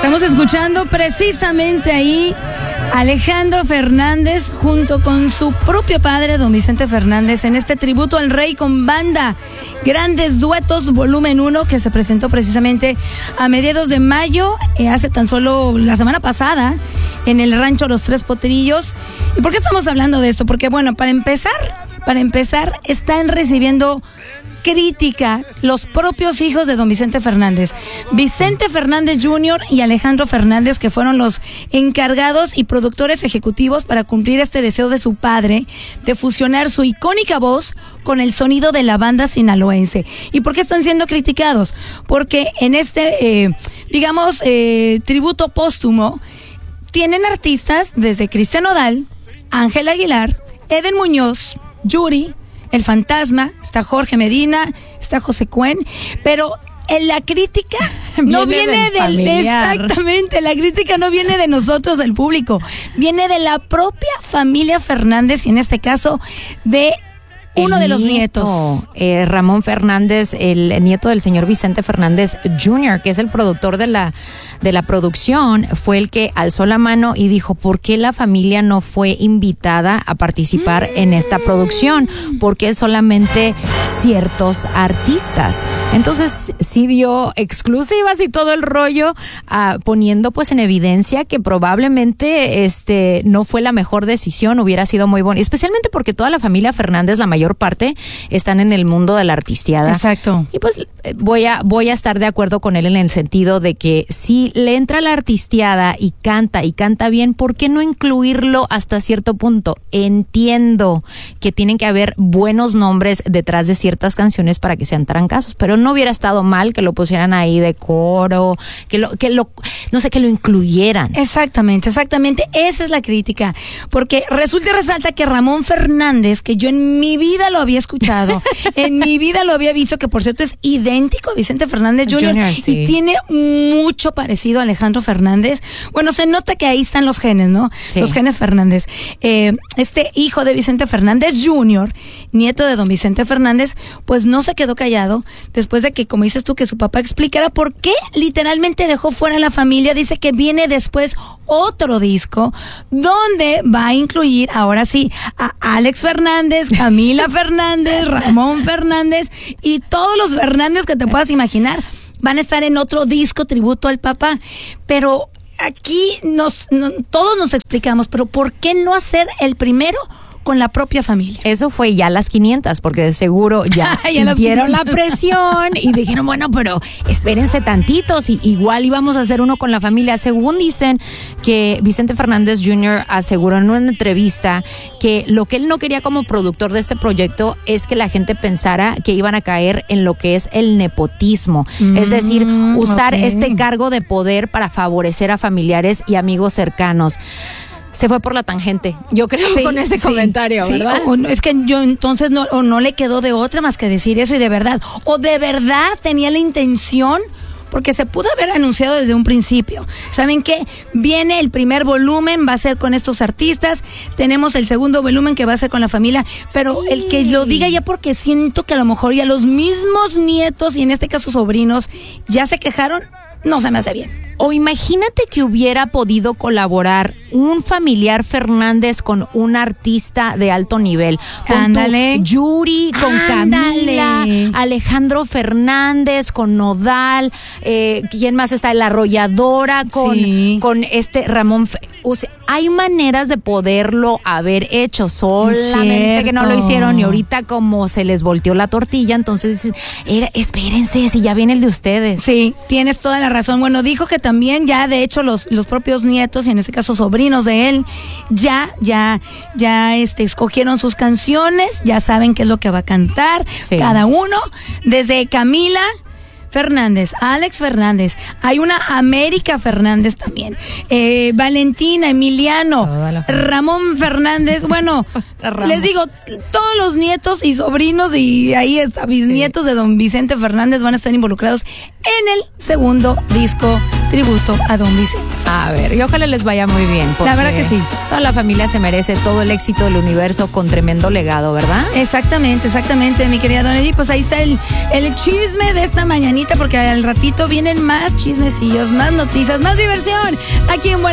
Estamos escuchando precisamente ahí Alejandro Fernández junto con su propio padre, don Vicente Fernández, en este tributo al rey con banda Grandes Duetos volumen 1, que se presentó precisamente a mediados de mayo, hace tan solo la semana pasada, en el rancho Los Tres Potrillos. ¿Y por qué estamos hablando de esto? Porque bueno, para empezar, están recibiendo crítica los propios hijos de don Vicente Fernández, Vicente Fernández Jr. y Alejandro Fernández, que fueron los encargados y productores ejecutivos para cumplir este deseo de su padre de fusionar su icónica voz con el sonido de la banda sinaloense. ¿Y por qué están siendo criticados? Porque en este, tributo póstumo, tienen artistas desde Cristian Nodal, Ángel Aguilar, Eden Muñoz, Yuri, El Fantasma, está Jorge Medina, está José Cuen, pero la crítica no viene exactamente, la crítica no viene de nosotros, el público, viene de la propia familia Fernández y en este caso de uno de los nietos. Ramón Fernández, el nieto del señor Vicente Fernández Jr., que es el productor de la producción, fue el que alzó la mano y dijo, ¿por qué la familia no fue invitada a participar en esta producción? ¿Por qué solamente ciertos artistas? Entonces sí dio exclusivas y todo el rollo, poniendo pues en evidencia que probablemente no fue la mejor decisión, hubiera sido muy bueno, especialmente porque toda la familia Fernández, la mayor parte, están en el mundo de la artisteada. Exacto. Y pues voy a estar de acuerdo con él en el sentido de que si le entra la artisteada y canta bien, ¿por qué no incluirlo hasta cierto punto? Entiendo que tienen que haber buenos nombres detrás de ciertas canciones para que sean trancazos, pero no hubiera estado mal que lo pusieran ahí de coro, que lo incluyeran. Exactamente, esa es la crítica, porque resulta y resalta que Ramón Fernández, que yo en mi vida lo había escuchado, en mi vida lo había visto, que por cierto es idéntico a Vicente Fernández Jr. Sí. Y tiene mucho parecido a Alejandro Fernández. Bueno, se nota que ahí están los genes, ¿no? Sí. Los genes Fernández. Este hijo de Vicente Fernández Jr., nieto de don Vicente Fernández, pues no se quedó callado después de que, como dices tú, que su papá explicara por qué literalmente dejó fuera a la familia. Dice que viene después otro disco donde va a incluir, ahora sí, a Alex Fernández, Camila Fernández, Ramón Fernández y todos los Fernández que te puedas imaginar van a estar en otro disco tributo al papá. Pero aquí todos nos explicamos, pero ¿por qué no hacer el primero con la propia familia? Eso fue ya las 500, porque de seguro ya sintieron la presión y dijeron, bueno, pero espérense tantitos, y igual íbamos a hacer uno con la familia. Según dicen que Vicente Fernández Jr. aseguró en una entrevista que lo que él no quería como productor de este proyecto es que la gente pensara que iban a caer en lo que es el nepotismo, es decir, usar este cargo de poder para favorecer a familiares y amigos cercanos. Se fue por la tangente, yo creo, con ese comentario, ¿verdad? Es que yo entonces no le quedó de otra más que decir eso, y de verdad tenía la intención, porque se pudo haber anunciado desde un principio. ¿Saben qué? Viene el primer volumen, va a ser con estos artistas, tenemos el segundo volumen que va a ser con la familia, pero el que lo diga ya, porque siento que a lo mejor ya los mismos nietos, y en este caso sobrinos, ya se quejaron, no se me hace bien. O imagínate que hubiera podido colaborar un familiar Fernández con un artista de alto nivel. Con Yuri, con Camila, Alejandro Fernández, con Nodal, ¿quién más está? La Arrolladora, con Ramón. O sea, hay maneras de poderlo haber hecho, solamente que no lo hicieron, y ahorita como se les volteó la tortilla, entonces espérense, si ya viene el de ustedes. Sí, tienes toda la razón. Bueno, dijo que también ya de hecho los propios nietos, y en este caso sobrinos de él, ya escogieron sus canciones, ya saben qué es lo que va a cantar cada uno, desde Camila Fernández, Alex Fernández, hay una América Fernández también, Valentina, Emiliano, Ramón Fernández, bueno, les digo, todos los nietos y sobrinos y ahí está, bisnietos de don Vicente Fernández van a estar involucrados en el segundo disco tributo a don Vicente. A ver, y ojalá les vaya muy bien. La verdad que sí. Toda la familia se merece todo el éxito del universo con tremendo legado, ¿verdad? Exactamente, mi querida Don Eddie. Pues ahí está el chisme de esta mañanita, porque al ratito vienen más chismecillos, más noticias, más diversión aquí en Buenas